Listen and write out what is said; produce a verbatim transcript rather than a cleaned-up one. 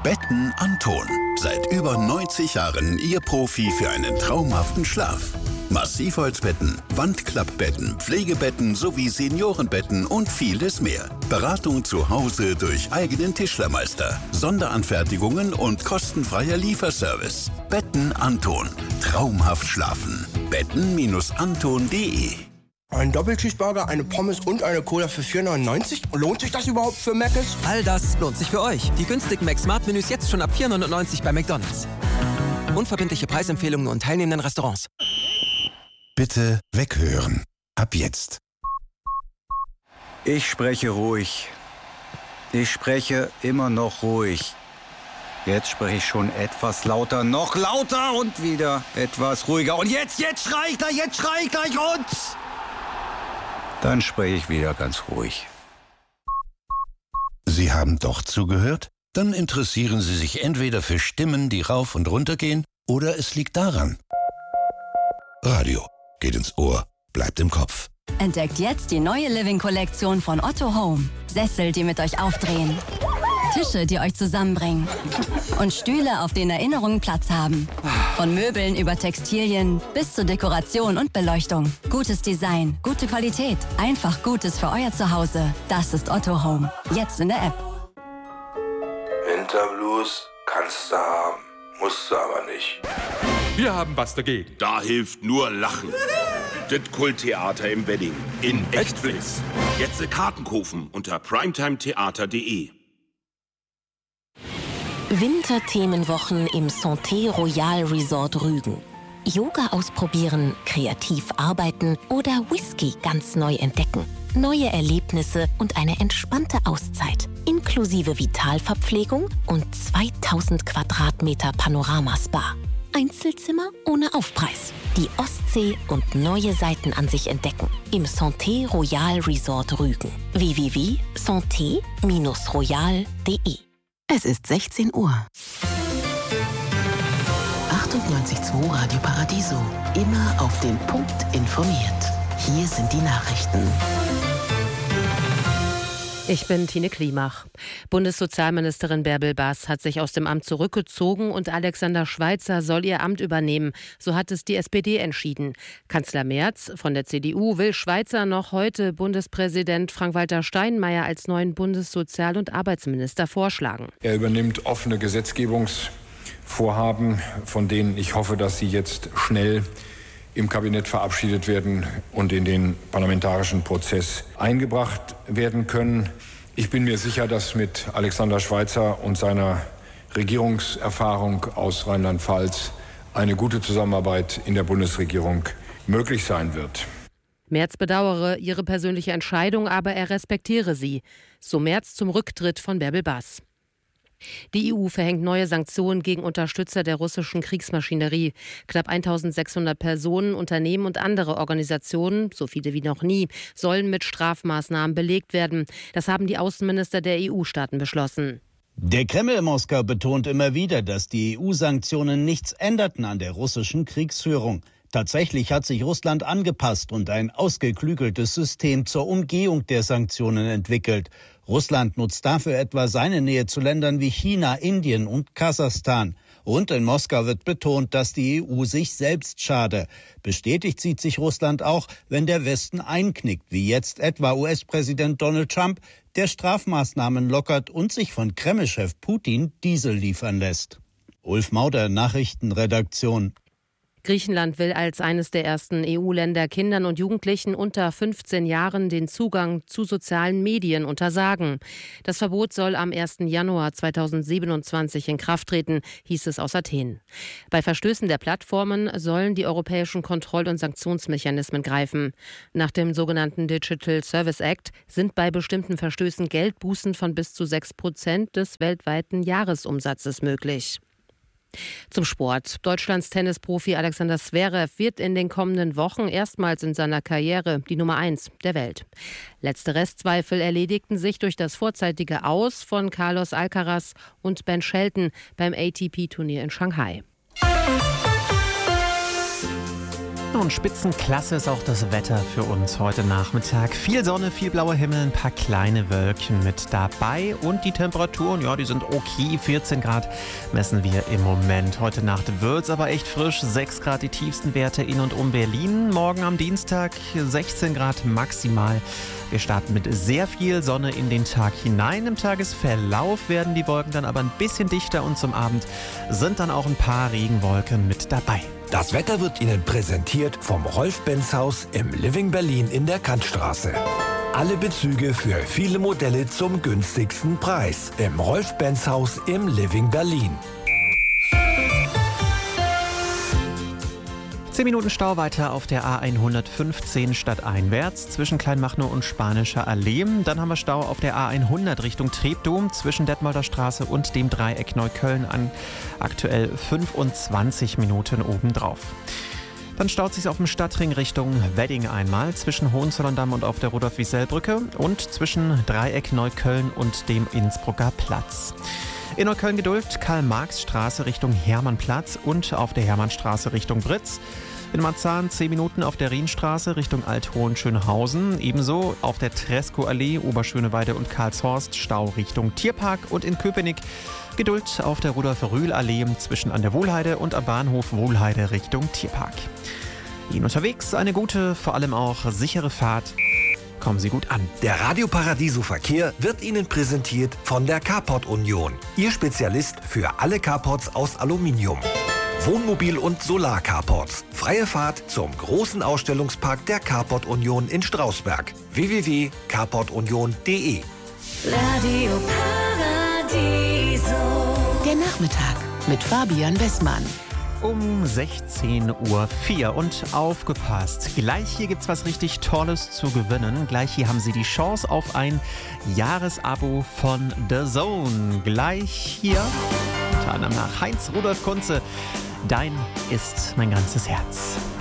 Betten Anton. Seit über neunzig Jahren Ihr Profi für einen traumhaften Schlaf. Massivholzbetten, Wandklappbetten, Pflegebetten sowie Seniorenbetten und vieles mehr. Beratung zu Hause durch eigenen Tischlermeister, Sonderanfertigungen und kostenfreier Lieferservice. Betten Anton. Traumhaft schlafen. betten Anton punkt de. Ein Doppelcheeseburger, eine Pommes und eine Cola für vier neunundneunzig? Lohnt sich das überhaupt für Mc's? All das lohnt sich für euch. Die günstigen Mac-Smart-Menüs jetzt schon ab vier neunundneunzig bei McDonald's. Unverbindliche Preisempfehlungen und teilnehmenden Restaurants. Bitte weghören. Ab jetzt. Ich spreche ruhig. Ich spreche immer noch ruhig. Jetzt spreche ich schon etwas lauter, noch lauter und wieder etwas ruhiger. Und jetzt, jetzt schrei ich gleich, jetzt schrei ich gleich und... Dann spreche ich wieder ganz ruhig. Sie haben doch zugehört? Dann interessieren Sie sich entweder für Stimmen, die rauf und runter gehen, oder es liegt daran. Radio geht ins Ohr, bleibt im Kopf. Entdeckt jetzt die neue Living-Kollektion von Otto Home. Sessel, die mit euch aufdrehen. Tische, die euch zusammenbringen. Und Stühle, auf denen Erinnerungen Platz haben. Von Möbeln über Textilien bis zur Dekoration und Beleuchtung. Gutes Design, gute Qualität. Einfach Gutes für euer Zuhause. Das ist Otto Home. Jetzt in der App. Winterblues kannst du haben, musst du aber nicht. Wir haben was dagegen. Da hilft nur Lachen. Das Kulttheater im Wedding. In Echtflix. Jetzt Karten kaufen unter primetimetheater punkt de. Winterthemenwochen im Santé Royal Resort Rügen. Yoga ausprobieren, kreativ arbeiten oder Whisky ganz neu entdecken. Neue Erlebnisse und eine entspannte Auszeit. Inklusive Vitalverpflegung und zweitausend Quadratmeter Panoramaspa. Einzelzimmer ohne Aufpreis. Die Ostsee und neue Seitenansicht entdecken. Im Santé Royal Resort Rügen. w w w punkt santé royal punkt de. Es ist sechzehn Uhr. achtundneunzig Komma zwei Radio Paradiso. Immer auf den Punkt informiert. Hier sind die Nachrichten. Ich bin Tine Klimach. Bundessozialministerin Bärbel Baas hat sich aus dem Amt zurückgezogen und Alexander Schweitzer soll ihr Amt übernehmen. So hat es die S P D entschieden. Kanzler Merz von der C D U will Schweitzer noch heute Bundespräsident Frank-Walter Steinmeier als neuen Bundessozial- und Arbeitsminister vorschlagen. Er übernimmt offene Gesetzgebungsvorhaben, von denen ich hoffe, dass sie jetzt schnell im Kabinett verabschiedet werden und in den parlamentarischen Prozess eingebracht werden können. Ich bin mir sicher, dass mit Alexander Schweitzer und seiner Regierungserfahrung aus Rheinland-Pfalz eine gute Zusammenarbeit in der Bundesregierung möglich sein wird. Merz bedauere ihre persönliche Entscheidung, aber er respektiere sie. So Merz zum Rücktritt von Bärbel Baas. Die E U verhängt neue Sanktionen gegen Unterstützer der russischen Kriegsmaschinerie. Knapp eintausendsechshundert Personen, Unternehmen und andere Organisationen, so viele wie noch nie, sollen mit Strafmaßnahmen belegt werden. Das haben die Außenminister der E U-Staaten beschlossen. Der Kreml in Moskau betont immer wieder, dass die E U-Sanktionen nichts änderten an der russischen Kriegsführung. Tatsächlich hat sich Russland angepasst und ein ausgeklügeltes System zur Umgehung der Sanktionen entwickelt. Russland nutzt dafür etwa seine Nähe zu Ländern wie China, Indien und Kasachstan. Und in Moskau wird betont, dass die E U sich selbst schade. Bestätigt sieht sich Russland auch, wenn der Westen einknickt, wie jetzt etwa U S-Präsident Donald Trump, der Strafmaßnahmen lockert und sich von Kreml-Chef Putin Diesel liefern lässt. Ulf Mauder, Nachrichtenredaktion. Griechenland will als eines der ersten E U-Länder Kindern und Jugendlichen unter fünfzehn Jahren den Zugang zu sozialen Medien untersagen. Das Verbot soll am ersten Januar zweitausendsiebenundzwanzig in Kraft treten, hieß es aus Athen. Bei Verstößen der Plattformen sollen die europäischen Kontroll- und Sanktionsmechanismen greifen. Nach dem sogenannten Digital Service Act sind bei bestimmten Verstößen Geldbußen von bis zu sechs Prozent des weltweiten Jahresumsatzes möglich. Zum Sport. Deutschlands Tennisprofi Alexander Zverev wird in den kommenden Wochen erstmals in seiner Karriere die Nummer eins der Welt. Letzte Restzweifel erledigten sich durch das vorzeitige Aus von Carlos Alcaraz und Ben Shelton beim A T P-Turnier in Shanghai. Und spitzenklasse ist auch das Wetter für uns heute Nachmittag. Viel Sonne, viel blauer Himmel, ein paar kleine Wölkchen mit dabei. Und die Temperaturen, ja, die sind okay. vierzehn Grad messen wir im Moment. Heute Nacht wird's aber echt frisch. sechs Grad die tiefsten Werte in und um Berlin. Morgen am Dienstag sechzehn Grad maximal. Wir starten mit sehr viel Sonne in den Tag hinein. Im Tagesverlauf werden die Wolken dann aber ein bisschen dichter und zum Abend sind dann auch ein paar Regenwolken mit dabei. Das Wetter wird Ihnen präsentiert vom Rolf-Benz-Haus im Living Berlin in der Kantstraße. Alle Bezüge für viele Modelle zum günstigsten Preis im Rolf-Benz-Haus im Living Berlin. zehn Minuten Stau weiter auf der A hundertfünfzehn stadteinwärts zwischen Kleinmachnow und Spanischer Allee. Dann haben wir Stau auf der A hundert Richtung Treptow zwischen Detmolder Straße und dem Dreieck Neukölln an. Aktuell fünfundzwanzig Minuten obendrauf. Dann staut sich auf dem Stadtring Richtung Wedding einmal zwischen Hohenzollern-Damm und auf der Rudolf-Wiesel-Brücke und zwischen Dreieck Neukölln und dem Innsbrucker Platz. In Neukölln Geduld, Karl-Marx-Straße Richtung Hermannplatz und auf der Hermannstraße Richtung Britz. In Marzahn zehn Minuten auf der Rienstraße Richtung Alt-Hohenschönhausen. Ebenso auf der Treskow-Allee, Oberschöneweide und Karlshorst Stau Richtung Tierpark. Und in Köpenick Geduld auf der Rudolf-Rühl-Allee zwischen an der Wohlheide und am Bahnhof Wohlheide Richtung Tierpark. Ihnen unterwegs eine gute, vor allem auch sichere Fahrt. Kommen Sie gut an. Der Radio Paradiso Verkehr wird Ihnen präsentiert von der Carport Union. Ihr Spezialist für alle Carports aus Aluminium. Wohnmobil- und Solar-Carports. Freie Fahrt zum großen Ausstellungspark der Carport Union in Strausberg. w w w punkt carport union punkt d e Radio Paradiso. Der Nachmittag mit Fabian Wessmann. Um sechzehn Uhr vier und aufgepasst, gleich hier gibt's was richtig Tolles zu gewinnen. Gleich hier haben Sie die Chance auf ein Jahresabo von The Zone. Gleich hier, unter anderem nach Heinz Rudolf Kunze, Dein ist mein ganzes Herz.